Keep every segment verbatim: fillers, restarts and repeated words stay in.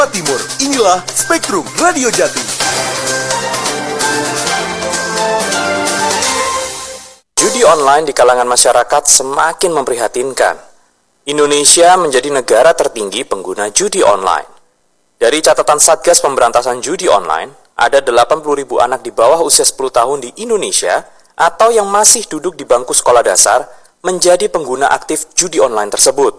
Jawa Timur. Inilah Spektrum Radio Jatim. Judi online di kalangan masyarakat semakin memprihatinkan. Indonesia menjadi negara tertinggi pengguna judi online. Dari catatan Satgas Pemberantasan Judi Online, ada delapan puluh ribu anak di bawah usia sepuluh tahun di Indonesia atau yang masih duduk di bangku sekolah dasar menjadi pengguna aktif judi online tersebut.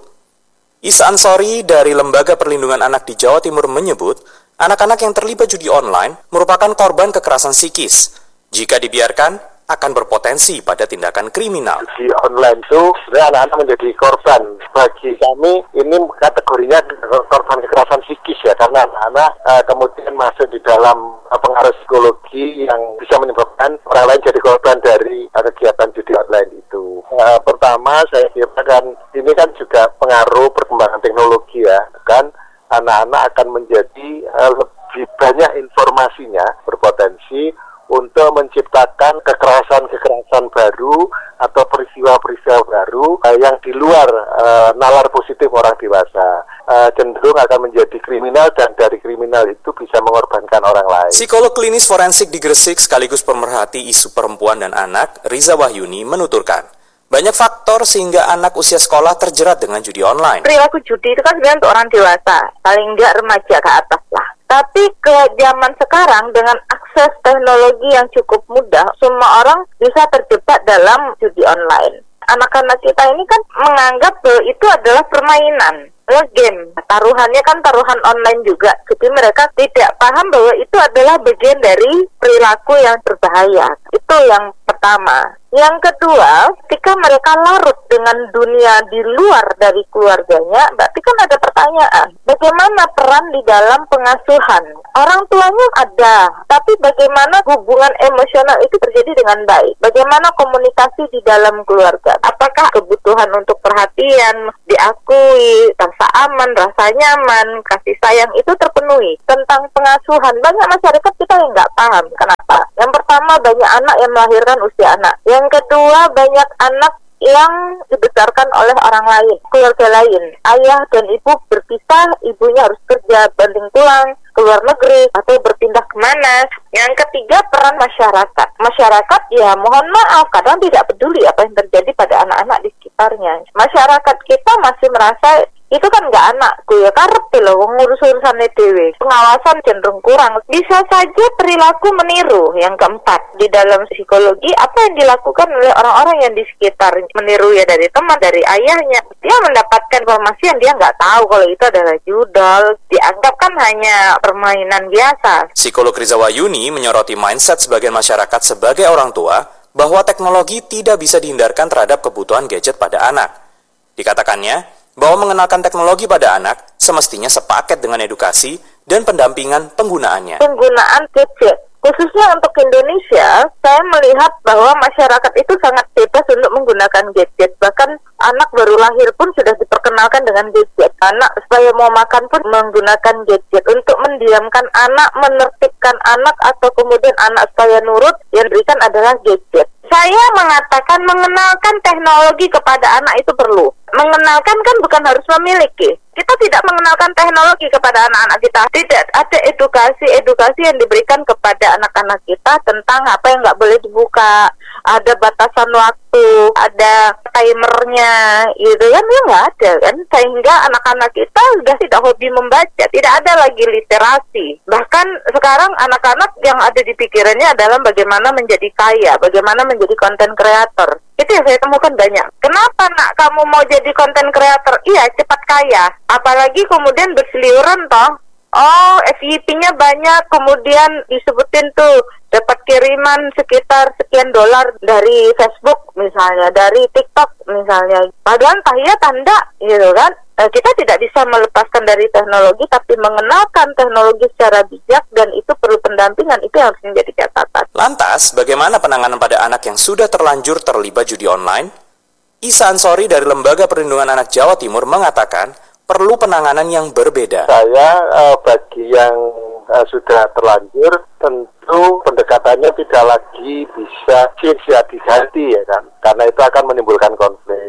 Isa Ansori dari Lembaga Perlindungan Anak di Jawa Timur menyebut, anak-anak yang terlibat judi online merupakan korban kekerasan psikis. Jika dibiarkan, akan berpotensi pada tindakan kriminal. Di online itu sebenarnya anak-anak menjadi korban. Bagi kami ini kategorinya korban kekerasan psikis ya, karena anak-anak uh, kemudian masuk di dalam uh, pengaruh psikologi yang bisa menyebabkan orang lain jadi korban dari uh, kegiatan judi online itu. Uh, pertama saya kira kan ini kan juga pengaruh perkembangan teknologi ya, kan anak-anak akan menjadi uh, lebih banyak informasinya, berpotensi untuk menciptakan kekerasan-kekerasan baru atau peristiwa-peristiwa baru uh, yang di luar uh, nalar positif orang dewasa, uh, cenderung akan menjadi kriminal dan dari kriminal itu bisa mengorbankan orang lain. Psikolog klinis forensik di Gresik sekaligus pemerhati isu perempuan dan anak, Riza Wahyuni menuturkan, banyak faktor sehingga anak usia sekolah terjerat dengan judi online. Perilaku judi itu kan sebenarnya untuk orang dewasa, paling enggak remaja ke atas lah. Tapi ke zaman sekarang dengan akses teknologi yang cukup mudah, semua orang bisa terjebak dalam judi online. Anak-anak kita ini kan menganggap bahwa itu adalah permainan, game. Taruhannya kan taruhan online juga. Jadi mereka tidak paham bahwa itu adalah bagian dari perilaku yang berbahaya. Itu yang pertama. Yang kedua, ketika mereka larut dengan dunia di luar dari keluarganya, berarti kan ada pertanyaan, bagaimana peran di dalam pengasuhan? Orang tuanya ada, tapi bagaimana hubungan emosional itu terjadi dengan baik? Bagaimana komunikasi di dalam keluarga? Apakah kebutuhan untuk perhatian, diakui, rasa aman, rasa nyaman, kasih sayang itu terpenuhi? Tentang pengasuhan, banyak masyarakat kita yang nggak paham. Kenapa? Yang pertama, banyak anak yang melahirkan usia anak. Yang kedua, banyak anak yang dibesarkan oleh orang lain, keluarga lain. Ayah dan ibu berpisah, ibunya harus kerja, banding pulang ke luar negeri atau berpindah kemana. Yang ketiga, peran masyarakat. Masyarakat ya mohon maaf, kadang tidak peduli apa yang terjadi pada anak-anak di sekitarnya. Masyarakat kita masih merasa itu kan nggak anakku ya, karep loh ngurus-urusannya dewe. Pengawasan cenderung kurang. Bisa saja perilaku meniru. Yang keempat, di dalam psikologi apa yang dilakukan oleh orang-orang yang di sekitar, meniru ya dari teman, dari ayahnya. Dia mendapatkan informasi yang dia nggak tahu kalau itu adalah judol. Dianggap kan hanya permainan biasa. Psikolog Riza Wahyuni menyoroti mindset sebagian masyarakat sebagai orang tua bahwa teknologi tidak bisa dihindarkan terhadap kebutuhan gadget pada anak. Dikatakannya bahwa mengenalkan teknologi pada anak semestinya sepaket dengan edukasi dan pendampingan penggunaannya. Penggunaan gadget, khususnya untuk Indonesia, saya melihat bahwa masyarakat itu sangat bebas untuk menggunakan gadget. Bahkan anak baru lahir pun sudah diperkenalkan dengan gadget. Anak supaya mau makan pun menggunakan gadget. Untuk mendiamkan anak, menertibkan anak, atau kemudian anak supaya nurut, yang diberikan adalah gadget. Saya mengatakan mengenalkan teknologi kepada anak itu perlu. Mengenalkan kan bukan harus memiliki. Kita tidak mengenalkan teknologi kepada anak-anak kita. Tidak ada edukasi-edukasi yang diberikan kepada anak-anak kita tentang apa yang nggak boleh dibuka. Ada batasan waktu, ada timernya, gitu kan, ya nggak ada kan. Sehingga anak-anak kita sudah tidak hobi membaca, tidak ada lagi literasi. Bahkan sekarang anak-anak yang ada di pikirannya adalah bagaimana menjadi kaya, bagaimana menjadi konten kreator. Itu yang saya temukan banyak. Kenapa nak kamu mau jadi konten kreator? Iya, cepat kaya. Apalagi kemudian berseliweran toh. Oh, F Y P-nya banyak, kemudian disebutin tuh dapat kiriman sekitar sekian dolar dari Facebook misalnya, dari TikTok misalnya. Padahal tahiyat tanda, gitu kan? Eh, kita tidak bisa melepaskan dari teknologi, tapi mengenalkan teknologi secara bijak, dan itu perlu pendampingan, itu harus menjadi catatan. Lantas, bagaimana penanganan pada anak yang sudah terlanjur terlibat judi online? Isa Ansori dari Lembaga Perlindungan Anak Jawa Timur mengatakan, perlu penanganan yang berbeda. Saya uh, bagi yang uh, sudah terlanjur, tentu pendekatannya tidak lagi bisa sia-sia diganti ya kan, karena itu akan menimbulkan konflik.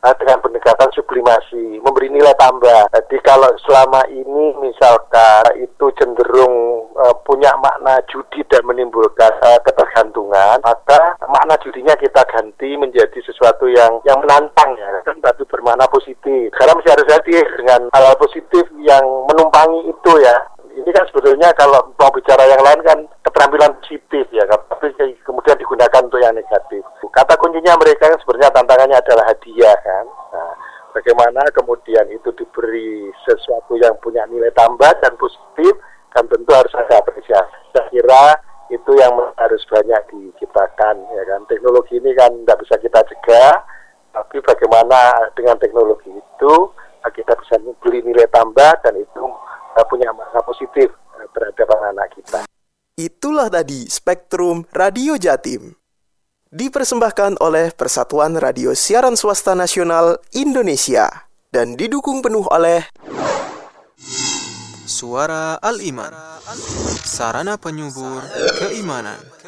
uh, dengan pendekatan sublimasi, memberi nilai tambah. Jadi kalau selama ini misalkan itu cenderung uh, punya makna judi dan menimbulkan uh, ketergantungan, maka makna judinya kita ganti menjadi sesuatu yang yang menantang ya, kan, tapi bermakna positif. Karena mesti harus hati dengan hal-hal positif yang menumpangi itu ya. Ini kan sebetulnya kalau mau bicara yang lain kan keterampilan positif ya, tapi kemudian digunakan untuk yang negatif. Kata kuncinya mereka kan sebenarnya tantangannya adalah hadiah kan. Nah, bagaimana kemudian itu diberi sesuatu yang punya nilai tambah dan positif, kan tentu harus ada apresiasi. Saya kira itu yang harus banyak diciptakan ya kan. Teknologi ini kan tidak bisa kita cegah, tapi bagaimana dengan teknologi itu kita bisa beli nilai tambah dan itu punya makna positif terhadap anak-anak kita. Itulah tadi Spektrum Radio Jatim. Dipersembahkan oleh Persatuan Radio Siaran Swasta Nasional Indonesia dan didukung penuh oleh Suara Al-Iman, sarana penyubur keimanan.